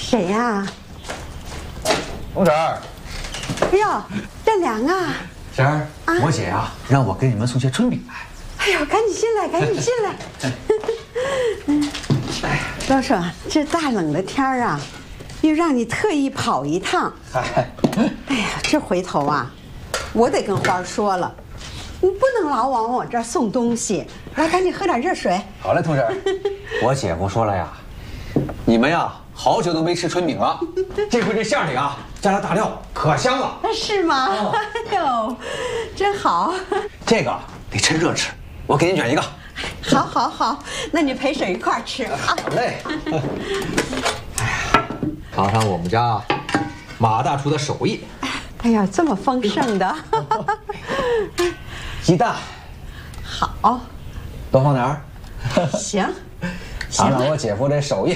谁呀？ 红婶儿。 哎呦，占良啊！ 婶儿，我姐呀，让我给你们送些春饼来。 哎呦，赶紧进来，赶紧进来。老说这大冷的天儿啊，又让你特意跑一趟。 嗨， 哎呀，这回头啊，我得跟花儿说了，你不能老往我这儿送东西。来，赶紧喝点热水。 好嘞，同婶儿。我姐夫说了呀，你们呀好久都没吃春饼了，这回这馅里啊加了大料，可香了。 是吗？ 哦哎呦，真好。 这个得趁热吃，我给您选一个。 好，好，好，那你陪婶一块儿吃啊。 好嘞。哎呀，尝尝我们家马大厨的手艺。 哎呀，这么丰盛的。 鸡蛋， 好， 多放点儿。 行， 尝尝我姐夫这手艺。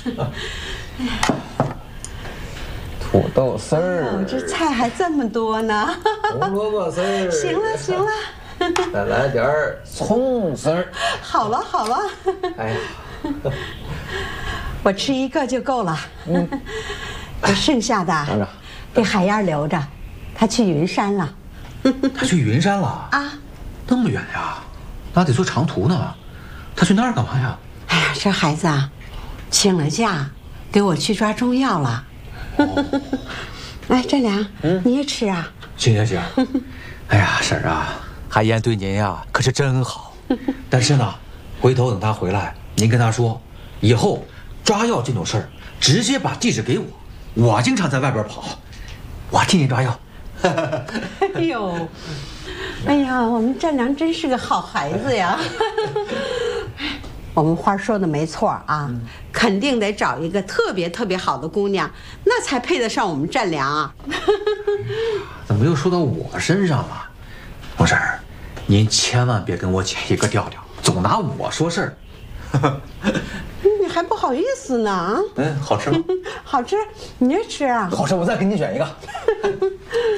土豆丝儿， 这菜还这么多呢。 红萝卜丝儿。 行了，行了。 再来点儿葱丝儿。 好了，好了。 哎呀， 我吃一个就够了。剩下的给海燕留着，她去云山了。 他去云山了啊？ 那么远呀，那得坐长途呢。他去那儿干嘛呀？ 哎呀，这孩子啊，请了假，给我去抓中药了。来，占良，你也吃啊？ 行行行。哎呀，婶儿啊，海燕对您呀可是真好。但是呢，回头等他回来，您跟他说，以后抓药这种事儿，直接把地址给我，我经常在外边跑，我替您抓药。 哎呦，哎呀，我们占良真是个好孩子呀。我们花说的没错啊，肯定得找一个特别特别好的姑娘，那才配得上我们占良啊。 怎么又说到我身上了？红婶儿，您千万别跟我姐一个调调，总拿我说事儿。 你还不好意思呢啊？ 好吃吗？ 好吃，你也吃啊？ 好吃，我再给你选一个。